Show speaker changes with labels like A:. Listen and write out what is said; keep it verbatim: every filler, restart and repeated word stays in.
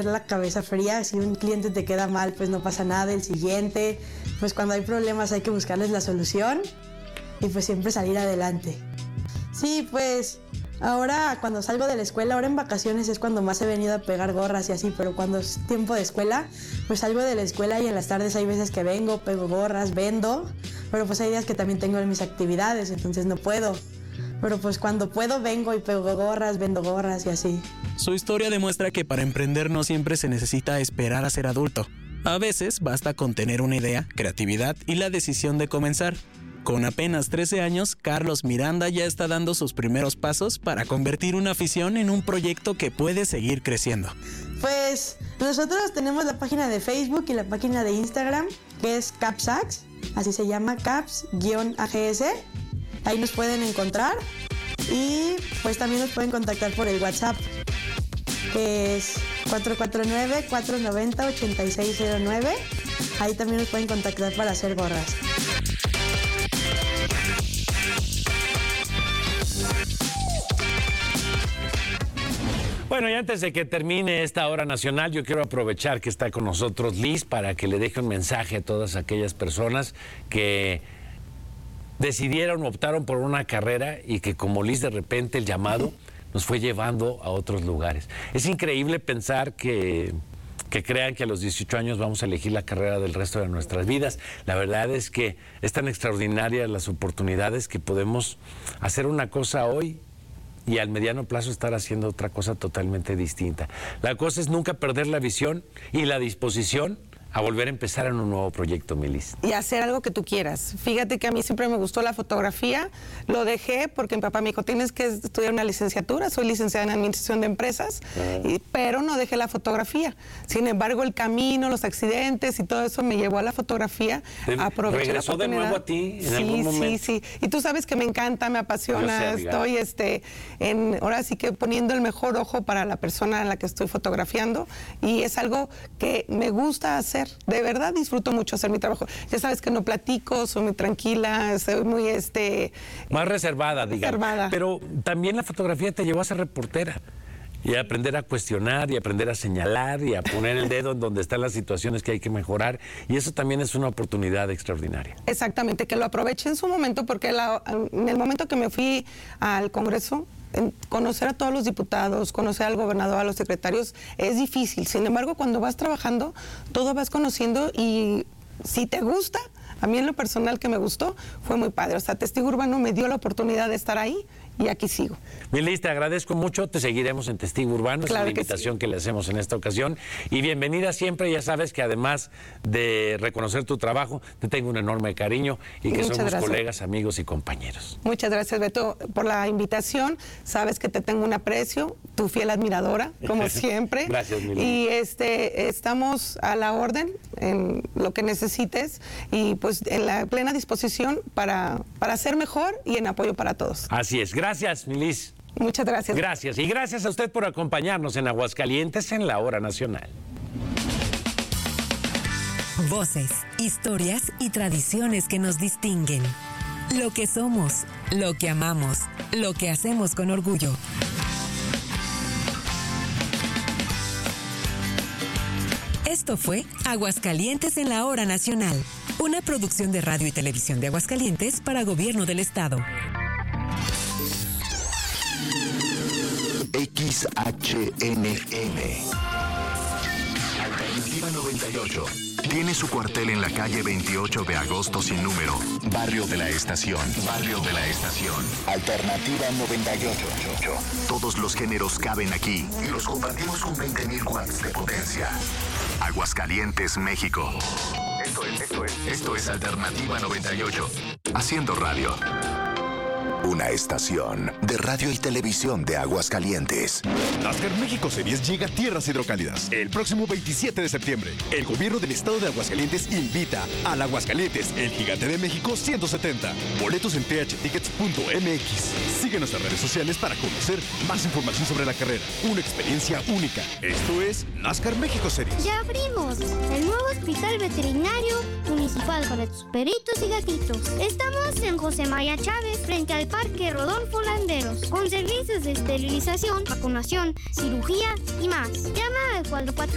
A: la cabeza fría. Si un cliente te queda mal, pues no pasa nada. El siguiente, pues cuando hay problemas hay que buscarles la solución y pues siempre salir adelante. Sí, pues ahora cuando salgo de la escuela, ahora en vacaciones es cuando más he venido a pegar gorras y así, pero cuando es tiempo de escuela, pues salgo de la escuela y en las tardes hay veces que vengo, pego gorras, vendo, pero pues hay días que también tengo mis actividades, entonces no puedo. Pero pues cuando puedo vengo y pego gorras, vendo gorras y así.
B: Su historia demuestra que para emprender no siempre se necesita esperar a ser adulto. A veces basta con tener una idea, creatividad y la decisión de comenzar. Con apenas trece años, Carlos Miranda ya está dando sus primeros pasos para convertir una afición en un proyecto que puede seguir creciendo.
A: Pues nosotros tenemos la página de Facebook y la página de Instagram, que es Capsax, así se llama, Caps-A G S. Ahí nos pueden encontrar y pues también nos pueden contactar por el WhatsApp, que es cuatro cuatro nueve, cuatro nueve cero, ocho seis cero nueve. Ahí también nos pueden contactar para hacer gorras.
C: Bueno, y antes de que termine esta hora nacional, yo quiero aprovechar que está con nosotros Liz para que le deje un mensaje a todas aquellas personas que decidieron, optaron por una carrera y que como Liz de repente el llamado nos fue llevando a otros lugares. Es increíble pensar que, que crean que a los dieciocho años vamos a elegir la carrera del resto de nuestras vidas. La verdad es que es tan extraordinaria las oportunidades que podemos hacer una cosa hoy y al mediano plazo estar haciendo otra cosa totalmente distinta. La cosa es nunca perder la visión y la disposición a volver a empezar en un nuevo proyecto, Milis.
D: Y hacer algo que tú quieras. Fíjate que a mí siempre me gustó la fotografía, lo dejé porque mi papá me dijo, tienes que estudiar una licenciatura, soy licenciada en Administración de Empresas, uh-huh. y, pero no dejé la fotografía. Sin embargo, el camino, los accidentes y todo eso me llevó a la fotografía. Aproveché
C: ¿Regresó
D: la
C: de nuevo a ti en
D: sí,
C: algún momento?
D: Sí, sí, y tú sabes que me encanta, me apasiona, sé, estoy este, en, ahora sí que poniendo el mejor ojo para la persona a la que estoy fotografiando y es algo que me gusta hacer. De verdad disfruto mucho hacer mi trabajo. Ya sabes que no platico, soy muy tranquila, soy muy este
C: más reservada, digamos.
D: Reservada.
C: Pero también la fotografía te llevó a ser reportera y a aprender a cuestionar y a aprender a señalar y a poner el dedo en donde están las situaciones que hay que mejorar y eso también es una oportunidad extraordinaria.
D: Exactamente, que lo aproveché en su momento porque la, en el momento que me fui al Congreso, en conocer a todos los diputados, conocer al gobernador, a los secretarios, es difícil. Sin embargo, cuando vas trabajando, todo vas conociendo y si te gusta, a mí en lo personal que me gustó, fue muy padre. O sea, Testigo Urbano me dio la oportunidad de estar ahí y aquí sigo.
C: Milis, te agradezco mucho, te seguiremos en Testigo Urbano,
D: claro,
C: es la invitación que, sí. que le hacemos en esta ocasión. Y bienvenida siempre, ya sabes que además de reconocer tu trabajo, te tengo un enorme cariño y que Muchas somos gracias. colegas, amigos y compañeros.
D: Muchas gracias, Beto, por la invitación. Sabes que te tengo un aprecio, tu fiel admiradora, como siempre.
C: Gracias, Milis.
D: Y este, estamos a la orden en lo que necesites y pues en la plena disposición para, para ser mejor y en apoyo para todos.
C: Así es. Gracias, Milis.
D: Muchas gracias.
C: Gracias. Y gracias a usted por acompañarnos en Aguascalientes en la Hora Nacional.
E: Voces, historias y tradiciones que nos distinguen. Lo que somos, lo que amamos, lo que hacemos con orgullo. Esto fue Aguascalientes en la Hora Nacional, una producción de Radio y Televisión de Aguascalientes para Gobierno del Estado.
F: X H N M Alternativa noventa y ocho. Tiene su cuartel en la calle veintiocho de agosto sin número. Barrio de la Estación. Barrio de la Estación. Alternativa noventa y ocho. Todos los géneros caben aquí y los compartimos con veinte mil watts de potencia. Aguascalientes, México. Esto es, esto es, esto es Alternativa noventa y ocho. Haciendo radio. Una estación de radio y televisión de Aguascalientes.
G: NASCAR México Series llega a tierras hidrocálidas el próximo veintisiete de septiembre. El gobierno del estado de Aguascalientes invita al Aguascalientes, el gigante de México ciento setenta. Boletos en t h tickets punto m x. Sigue nuestras redes sociales para conocer más información sobre la carrera. Una experiencia única. Esto es NASCAR México Series.
H: Ya abrimos el nuevo hospital veterinario municipal para tus perritos y gatitos. Estamos en José María Chávez, frente al Parque Rodolfo Landeros, con servicios de esterilización, vacunación, cirugía y más. Llama al cuatro cuatro